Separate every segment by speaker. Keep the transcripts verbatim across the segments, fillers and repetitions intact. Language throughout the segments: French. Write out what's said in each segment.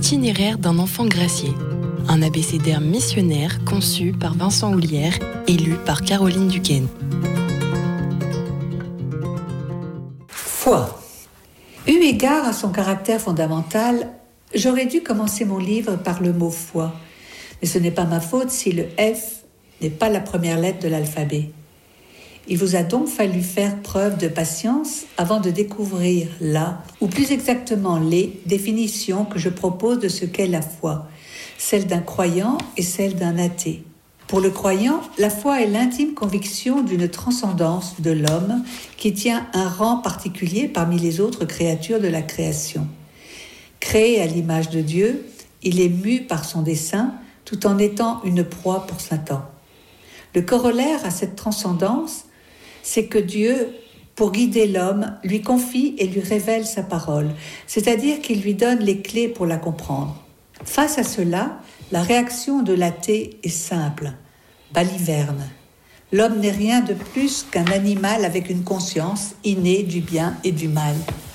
Speaker 1: l'itinéraire d'un enfant gracié, un abécédaire missionnaire conçu par Vincent Houlière et lu par Caroline Duquesne.
Speaker 2: Foi. Eu égard à son caractère fondamental, j'aurais dû commencer mon livre par le mot foi. Mais ce n'est pas ma faute si le F n'est pas la première lettre de l'alphabet. Il vous a donc fallu faire preuve de patience avant de découvrir la, ou plus exactement les, définitions que je propose de ce qu'est la foi, celle d'un croyant et celle d'un athée. Pour le croyant, la foi est l'intime conviction d'une transcendance de l'homme qui tient un rang particulier parmi les autres créatures de la création. Créé à l'image de Dieu, il est mu par son dessein tout en étant une proie pour Satan. Le corollaire à cette transcendance, c'est que Dieu, pour guider l'homme, lui confie et lui révèle sa parole, c'est-à-dire qu'il lui donne les clés pour la comprendre. Face à cela, la réaction de l'athée est simple, baliverne. L'homme n'est rien de plus qu'un animal avec une conscience innée du bien et du mal.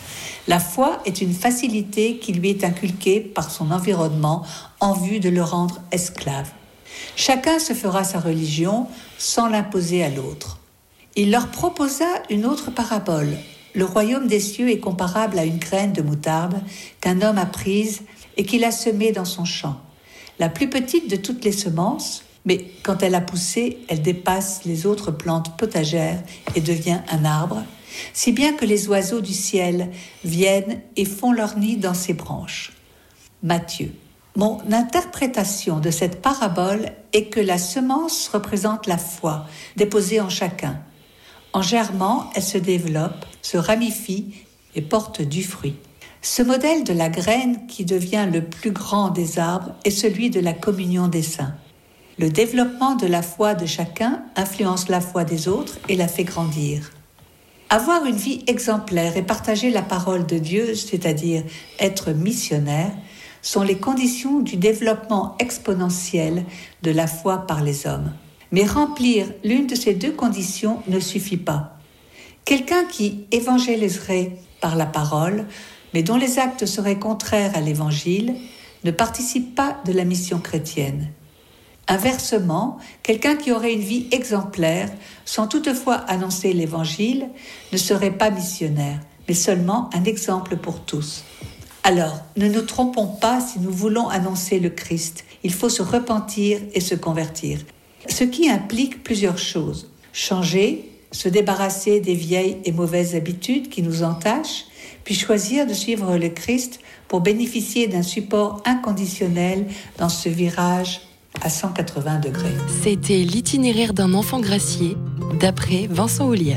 Speaker 2: La foi est une facilité qui lui est inculquée par son environnement en vue de le rendre esclave. Chacun se fera sa religion sans l'imposer à l'autre. Il leur proposa une autre parabole. Le royaume des cieux est comparable à une graine de moutarde qu'un homme a prise et qu'il a semée dans son champ. La plus petite de toutes les semences, mais quand elle a poussé, elle dépasse les autres plantes potagères et devient un arbre, si bien que les oiseaux du ciel viennent et font leur nid dans ses branches. Matthieu. Mon interprétation de cette parabole est que la semence représente la foi, déposée en chacun. En germant, elle se développe, se ramifie et porte du fruit. Ce modèle de la graine qui devient le plus grand des arbres est celui de la communion des saints. Le développement de la foi de chacun influence la foi des autres et la fait grandir. Avoir une vie exemplaire et partager la parole de Dieu, c'est-à-dire être missionnaire, sont les conditions du développement exponentiel de la foi par les hommes. Mais remplir l'une de ces deux conditions ne suffit pas. Quelqu'un qui évangéliserait par la parole, mais dont les actes seraient contraires à l'évangile, ne participe pas de la mission chrétienne. Inversement, quelqu'un qui aurait une vie exemplaire, sans toutefois annoncer l'évangile, ne serait pas missionnaire, mais seulement un exemple pour tous. Alors, ne nous trompons pas si nous voulons annoncer le Christ. Il faut se repentir et se convertir. Ce qui implique plusieurs choses. Changer, se débarrasser des vieilles et mauvaises habitudes qui nous entachent, puis choisir de suivre le Christ pour bénéficier d'un support inconditionnel dans ce virage à cent quatre-vingts degrés.
Speaker 1: C'était l'itinéraire d'un enfant gracié, d'après Vincent Houlière.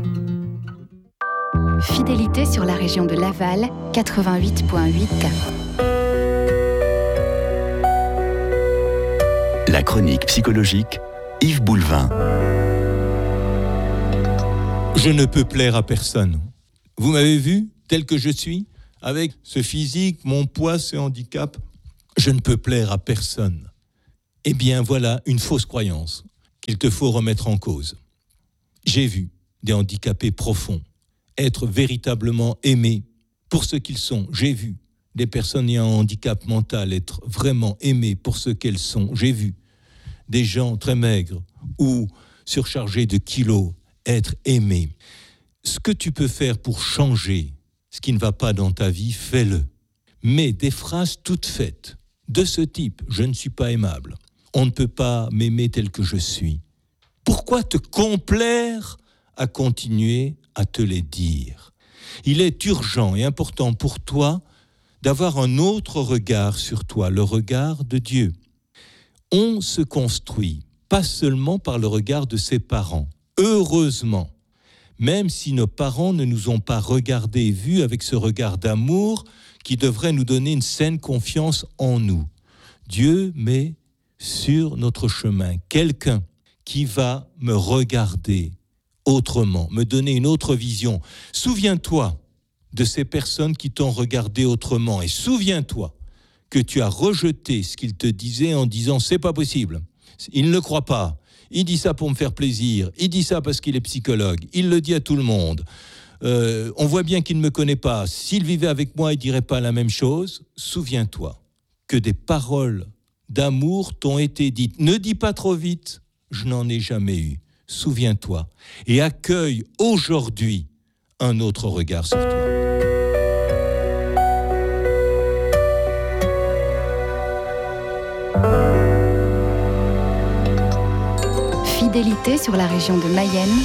Speaker 3: Fidélité sur la région de Laval, quatre-vingt-huit virgule huit.
Speaker 4: La chronique psychologique, Yves Boulevin.
Speaker 5: Je ne peux plaire à personne. Vous m'avez vu, tel que je suis, avec ce physique, mon poids, ce handicap. Je ne peux plaire à personne. Eh bien, voilà une fausse croyance qu'il te faut remettre en cause. J'ai vu des handicapés profonds être véritablement aimés pour ce qu'ils sont. J'ai vu des personnes ayant un handicap mental être vraiment aimées pour ce qu'elles sont. J'ai vu des gens très maigres ou surchargés de kilos être aimés. Ce que tu peux faire pour changer ce qui ne va pas dans ta vie, fais-le. Mais des phrases toutes faites de ce type, je ne suis pas aimable, on ne peut pas m'aimer tel que je suis. Pourquoi te complaire à continuer à te les dire ? Il est urgent et important pour toi d'avoir un autre regard sur toi, le regard de Dieu. On se construit, pas seulement par le regard de ses parents. Heureusement, même si nos parents ne nous ont pas regardés et vus avec ce regard d'amour qui devrait nous donner une saine confiance en nous. Dieu met sur notre chemin quelqu'un qui va me regarder autrement, me donner une autre vision. Souviens-toi de ces personnes qui t'ont regardé autrement et souviens-toi que tu as rejeté ce qu'ils te disaient en disant « c'est pas possible, il ne le croit pas, il dit ça pour me faire plaisir, il dit ça parce qu'il est psychologue, il le dit à tout le monde, euh, on voit bien qu'il ne me connaît pas, s'il vivait avec moi il dirait pas la même chose ». Souviens-toi que des paroles d'amour t'ont été dites. Ne dis pas trop vite, je n'en ai jamais eu. Souviens-toi et accueille aujourd'hui un autre regard sur toi.
Speaker 3: Fidélité sur la région de Mayenne